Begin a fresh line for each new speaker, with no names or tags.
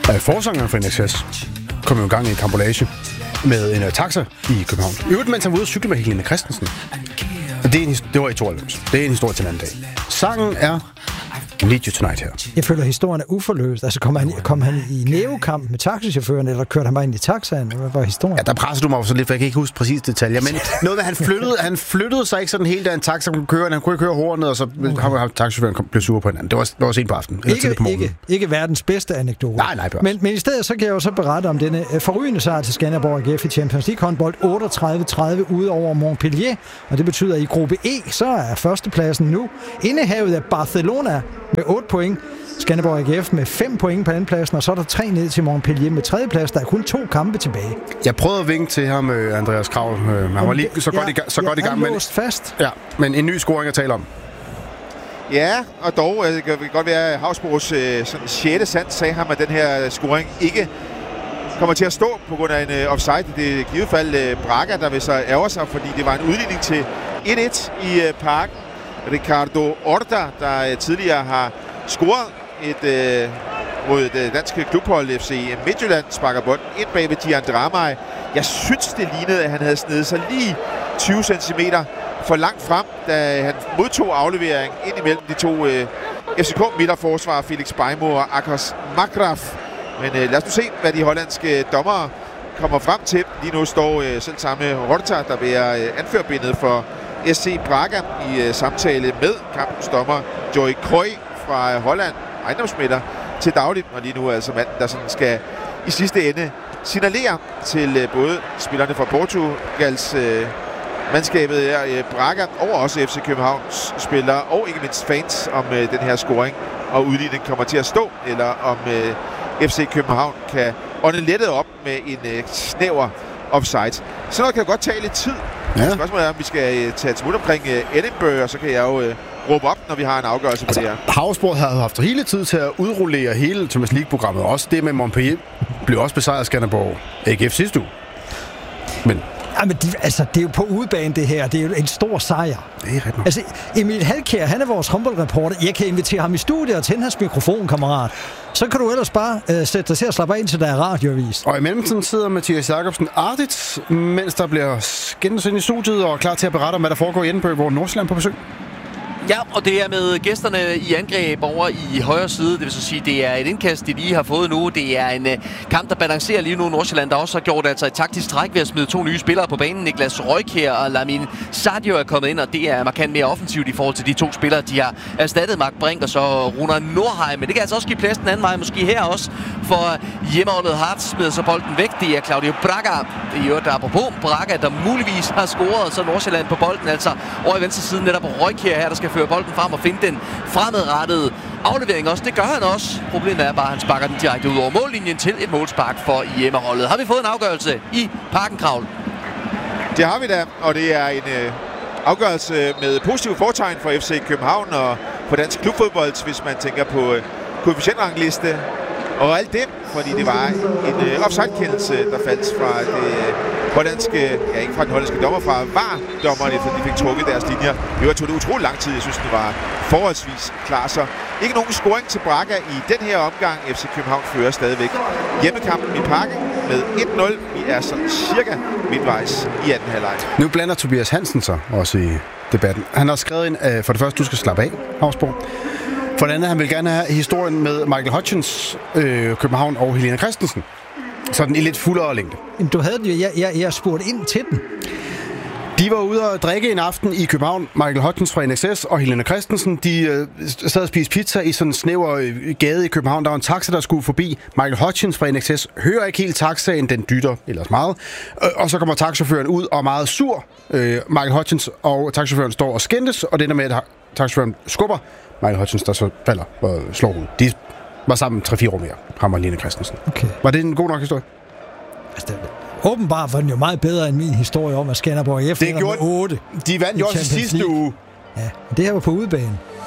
Forsangeren for NXS kom jo i gang i en kampolage med en taxa i København. I øvrigt, mens han var ude at cykle med Helene Christensen. Det var i 92. Det er en historie til en anden dag. Sangen er Need You Tonight her.
Jeg føler, at historien er uforløst. Altså, kom han i nævekamp med taxichaufføren, eller kørte han bare ind i taxaen? Hvad var historien?
Ja, der presser du mig så lidt, for jeg kan ikke huske præcis detaljer. Men noget med, han flyttede sig ikke sådan helt, da en taxa kunne køre. Han kunne køre hornet, og så ham taxichaufføren blev sur på hinanden. Det var sent på aftenen.
Ikke verdens bedste anekdote.
Nej,
men i stedet så kan jeg jo så berette om denne forrygende sejr til Skanderborg AGF i Champions League håndbold 38-30 ude over Montpellier. Og det betyder, at i gruppe E, så er førstepladsen nu indehavet af Barcelona med 8 point. Skanderborg AGF med 5 point på andenpladsen, og så er der 3 ned til Montpellier med tredjeplads. Der er kun 2 kampe tilbage.
Jeg prøvede at vinke til ham, Andreas Krav. Han var lige så godt i gang.
Låst fast.
Ja, men en ny scoring at tale om.
Ja, og dog det kan godt være, at Havsbros 6. sans sagde ham, at den her scoring ikke kommer til at stå på grund af en offside. Det er i givet fald Braga, der vil så ærger sig, fordi det var en udligning til 1-1 i parken. Ricardo Horta, der tidligere har scoret mod det danske klubhold FC Midtjylland, sparker bolden ind bag ved Gian Dramaj. Jeg synes, det lignede, at han havde snedet sig lige 20 cm for langt frem, da han modtog aflevering ind imellem de to FCK-midterforsvarer, Felix Beimo og Akos Makraf. Men lad os nu se, hvad de hollandske dommere kommer frem til. Lige nu står selv samme Horta, der bærer anførbindet for SC Braga i samtale med kampens dommer Joy Kroy fra Holland, ejendomsmætter til dagligt, og lige nu altså manden, der sådan skal i sidste ende signalere til både spillerne fra Portugals mandskabet her, Braga, og også FC Københavns spillere, og ikke mindst fans, om den her scoring og udligning kommer til at stå, eller om FC København kan ånde lettet op med en snæver offside. Så noget kan godt tage lidt tid. Ja. Spørgsmålet er, om vi skal tage et smut omkring Edinburgh, og så kan jeg jo råbe op, når vi har en afgørelse på det her.
Havsbrug havde haft hele tid til at udrullere hele Champions League-programmet. Også det med Montpellier blev også besejret af Skanderborg AGF sidste uge. Men
det er jo på udebane det her. Det er jo en stor sejr.
Det er ret nok.
Altså, Emil Halkjær, han er vores håndboldreporter. Jeg kan invitere ham i studiet og tænde hans mikrofon, kammerat. Så kan du ellers bare sætte dig til at slappe af, indtil der er radiovis.
Og i mellemtiden sidder Mathias Jacobsen Arditz, mens der bliver skændes ind i studiet og klar til at berette om, hvad der foregår i Edinburgh, hvor Nordsjælland på besøg.
Ja, og det er med gæsterne i angreb over i højre side. Det vil så sige, det er et indkast, de lige har fået nu. Det er en kamp, der balancerer lige nu. Nordsjælland, der også har gjort altså et taktisk træk ved at smide 2 nye spillere på banen. Niklas Røykjær og Lamin Sadio er kommet ind, og det er markant mere offensivt i forhold til de 2 spillere. De har erstattet Mark Brink og så Runar Nordheim. Men det kan altså også give plads den anden vej, måske her også, for hjemmeholdet Hearts smider så bolden væk. Det er Claudio Braga. Det er jo der apropos Braga, der muligvis har scoret, og så Nordsjælland på bolden. Altså over i venstre side netop Røykjær her, der skal føre bolden frem og finde den fremadrettede aflevering også. Det gør han også. Problemet er bare, at han sparker den direkte ud over mållinjen til et målspark for hjemmeholdet. Har vi fået en afgørelse i Parken, Kravl?
Det har vi da, og det er en afgørelse med positive fortegn for FC København og på dansk klubfodbold, hvis man tænker på koefficientrangliste og alt det, fordi det var en offside-kendelse, der faldt fra det hollandske, ja ikke fra den hollandske dommer, fra VAR-dommerne, fordi de fik trukket deres linjer. Det tog det utrolig lang tid. Jeg synes, det var forholdsvis klar. Så ikke nogen scoring til Braga i den her omgang. FC København fører stadigvæk hjemmekampen i Parken med 1-0. Vi er sådan cirka midtvejs i anden halvleg.
Nu blander Tobias Hansen sig også i debatten. Han har skrevet ind, for det første, du skal slappe af, Havsborg. For det andet, han vil gerne have historien med Michael Hutchins, København og Helene Christensen. Sådan i lidt fuldere længde.
Du havde den jo. Jeg spurgte ind til den.
De var ude og drikke en aften i København. Michael Hutchins fra NXS og Helene Christensen, de sad og spiste pizza i sådan en snæver gade i København. Der var en taxa, der skulle forbi. Michael Hutchins fra NXS hører ikke helt taxaen, den dytter ellers meget. Og så kommer taxachaufføren ud og er meget sur. Michael Hutchins og taxachaufføren står og skændes, og det ender med, at taxachaufføren skubber Michael Hutchins, der så falder og slår ud. De var sammen 3-4 år mere, ham og Helene Christensen.
Okay.
Var det en god nok historie?
Åbenbart var den jo meget bedre end min historie om, at Skanderborg efter med 8.
De vandt jo også sidste uge.
Ja, det her var på udebane.